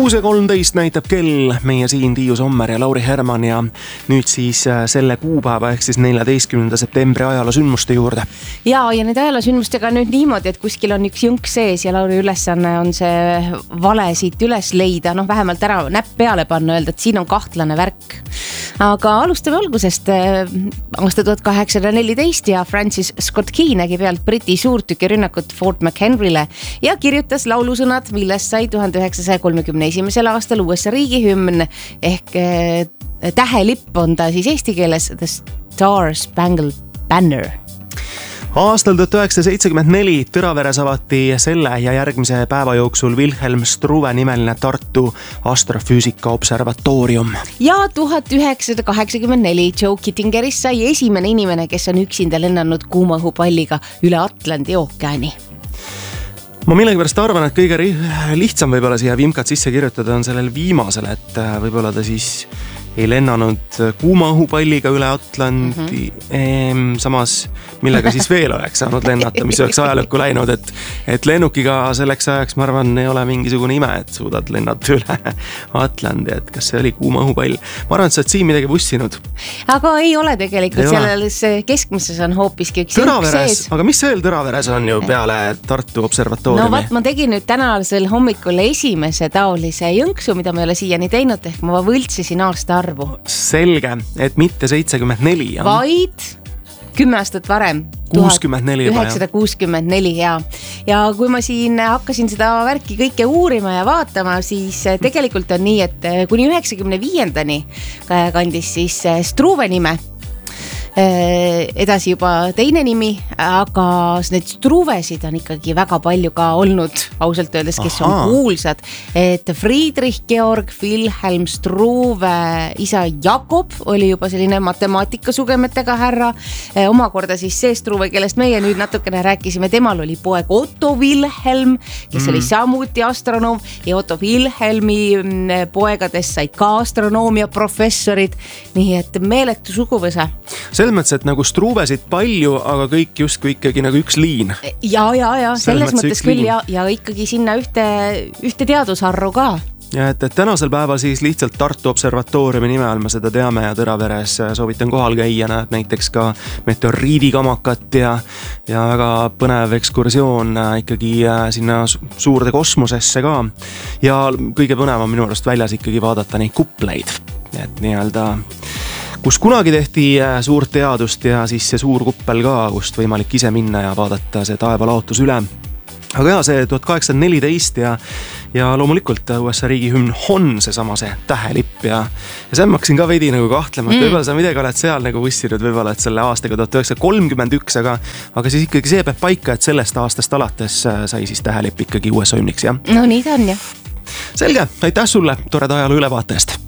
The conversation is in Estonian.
6:13 näitab kell, meie siin Tiiu Sommer ja Lauri Herman ja nüüd siis selle kuupäeva ehk siis 14. septembri ajaloosündmuste juurde. Ja need ajaloosündmustega nüüd niimoodi, et kuskil on üks junk sees ja Lauri ülesanne on see vale siit üles leida, vähemalt ära näpp peale panna, öelda, et siin on kahtlane värk. Aga alustame algusest. Aasta 1814 ja Francis Scott Key nägi pealt Briti suurtükirünnakut Fort McHenryle ja kirjutas laulusõnad, millest sai 1931. aastal USA riigihümn ehk tähelipp on ta siis eesti keeles The Star Spangled Banner. Aastal 1974 Tõraveres avati selle ja järgmise päeva jooksul Wilhelm Struve nimeline Tartu astrofüüsika observatoorium. Ja 1984 Joe Kittingerist sai esimene inimene, kes on üksinda lennanud kuuma õhupalliga üle Atlandi ookeani. Ma millegipärast arvan, et kõige lihtsam võib-olla siia vimkat sisse kirjutada on sellel viimasel, et võib-olla ta siis ei lennanud kuuma õhupalliga üle Atlandi, samas millega siis veel oleks saanud lennata, mis oleks ajalukku läinud, et lennukiga selleks ajaks, ma arvan, ei ole mingisugune ime, et suudad lennata üle Atlandi, et kas see oli kuuma õhupall. Ma arvan, et sa oled siin midagi vussinud. Aga ei ole tegelikult, selles keskmises on hoopiski üks Tõraveres, aga mis veel Tõraveres on ju peale Tartu observatooriumi? No vaat, ma tegin nüüd tänasel hommikul esimese taolise jõnksu, mida ma ei ole siiani teinud, ehk ma võltsisin aasta arvu. Selge, et mitte 74. Vaid 10 aastat varem. 64 juba, 1964, ja kui ma siin hakkasin seda värki kõike uurima ja vaatama, siis tegelikult on nii, et kuni 95-ndani kandis siis Struve nime, edasi juba teine nimi, aga need Struvesid on ikkagi väga palju ka olnud, ausalt öeldes, kes on kuulsad, et Friedrich Georg Wilhelm Struve isa Jakob oli juba selline matemaatikasugemetega härra, omakorda siis see Struve, kellest meie nüüd natukene rääkisime, temal oli poeg Otto Wilhelm, kes oli samuti astronoom, ja Otto Wilhelmi poegadest said ka astronoomia professorid, nii et meeletu suguvõsa. Selles mõttes, et nagu Struvesid palju, aga kõik justkui ikkagi nagu üks liin. Ja, selles mõttes küll ja ikkagi sinna ühte teadusarru ka. Ja et tänasel päeval siis lihtsalt Tartu observatooriumi nime all me seda teame ja Tõraveres soovitan kohal käia, näed näiteks ka meteoriidikamakat ja väga põnev ekskursioon ikkagi sinna suurde kosmosesse ka. Ja kõige põnev on minu arust väljas ikkagi vaadata neid kupleid, et nii-öelda kus kunagi tehti suurt teadust ja siis see suur kuppel ka, kust võimalik ise minna ja vaadata see taevalaotus üle. Aga see 1814 ja loomulikult USA riigihümn on seesama see tähelipp ja see ma hakkasin ka veidi nagu kahtlema, et võib-olla sa midagi oled seal nagu võssinud võib-olla, et selle aastaga 1931, aga siis ikkagi see peab paika, et sellest aastast alates sai siis tähelipp ikkagi USA hümniks, jah? No nii ta on, jah. Selge, aitäh sulle toreda ajaloo ülevaate eest.